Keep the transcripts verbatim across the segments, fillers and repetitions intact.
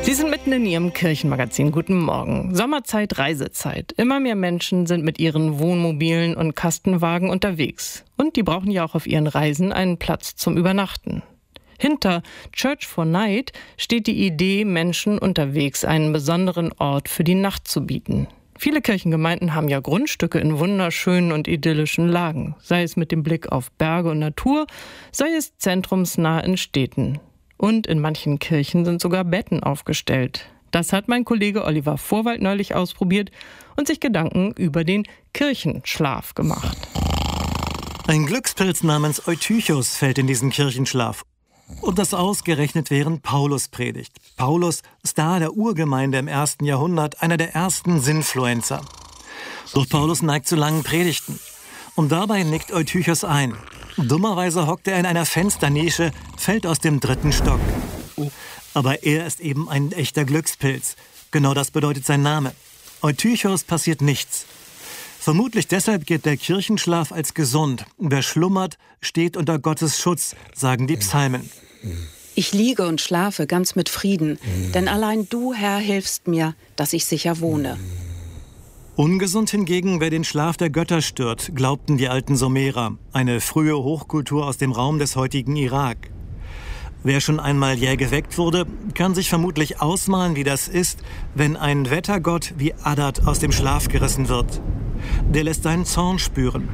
Sie sind mitten in Ihrem Kirchenmagazin. Guten Morgen. Sommerzeit, Reisezeit. Immer mehr Menschen sind mit ihren Wohnmobilen und Kastenwagen unterwegs. Und die brauchen ja auch auf ihren Reisen einen Platz zum Übernachten. Hinter Church for Night steht die Idee, Menschen unterwegs einen besonderen Ort für die Nacht zu bieten. Viele Kirchengemeinden haben ja Grundstücke in wunderschönen und idyllischen Lagen. Sei es mit dem Blick auf Berge und Natur, sei es zentrumsnah in Städten. Und in manchen Kirchen sind sogar Betten aufgestellt. Das hat mein Kollege Oliver Vorwald neulich ausprobiert und sich Gedanken über den Kirchenschlaf gemacht. Ein Glückspilz namens Eutychus fällt in diesen Kirchenschlaf. Und das ausgerechnet während Paulus predigt. Paulus, Star der Urgemeinde im ersten Jahrhundert, einer der ersten Sinfluencer. Doch Paulus neigt zu langen Predigten. Und dabei nickt Eutychus ein. Dummerweise hockt er in einer Fensternische, fällt aus dem dritten Stock. Aber er ist eben ein echter Glückspilz. Genau das bedeutet sein Name. Eutychus passiert nichts. Vermutlich deshalb gilt der Kirchenschlaf als gesund. Wer schlummert, steht unter Gottes Schutz, sagen die Psalmen. Ich liege und schlafe ganz mit Frieden, denn allein du, Herr, hilfst mir, dass ich sicher wohne. Ungesund hingegen, wer den Schlaf der Götter stört, glaubten die alten Sumerer, eine frühe Hochkultur aus dem Raum des heutigen Irak. Wer schon einmal jäh geweckt wurde, kann sich vermutlich ausmalen, wie das ist, wenn ein Wettergott wie Adad aus dem Schlaf gerissen wird. Der lässt seinen Zorn spüren.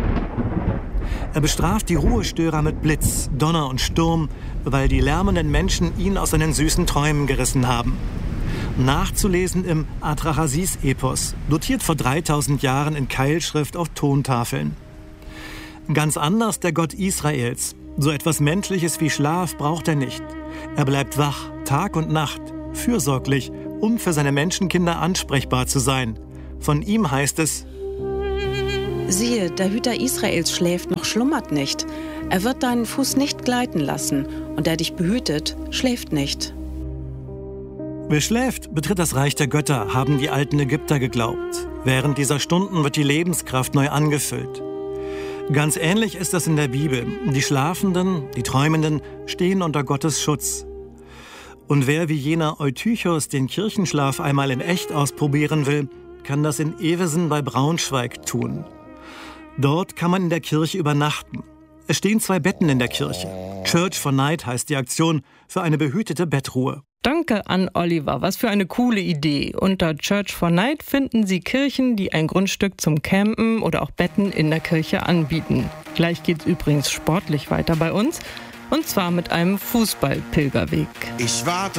Er bestraft die Ruhestörer mit Blitz, Donner und Sturm, weil die lärmenden Menschen ihn aus seinen süßen Träumen gerissen haben. Nachzulesen im Atrahasis-Epos, dotiert vor dreitausend Jahren in Keilschrift auf Tontafeln. Ganz anders der Gott Israels. So etwas Menschliches wie Schlaf braucht er nicht. Er bleibt wach, Tag und Nacht, fürsorglich, um für seine Menschenkinder ansprechbar zu sein. Von ihm heißt es: Siehe, der Hüter Israels schläft noch schlummert nicht. Er wird deinen Fuß nicht gleiten lassen, und der dich behütet, schläft nicht. Wer schläft, betritt das Reich der Götter, haben die alten Ägypter geglaubt. Während dieser Stunden wird die Lebenskraft neu angefüllt. Ganz ähnlich ist das in der Bibel. Die Schlafenden, die Träumenden stehen unter Gottes Schutz. Und wer wie jener Eutychus den Kirchenschlaf einmal in echt ausprobieren will, kann das in Evesen bei Braunschweig tun. Dort kann man in der Kirche übernachten. Es stehen zwei Betten in der Kirche. Church for Night heißt die Aktion, für eine behütete Bettruhe. Danke an Oliver, was für eine coole Idee. Unter Church for Night finden Sie Kirchen, die ein Grundstück zum Campen oder auch Betten in der Kirche anbieten. Gleich geht's übrigens sportlich weiter bei uns, und zwar mit einem Fußball-Pilgerweg. Ich warte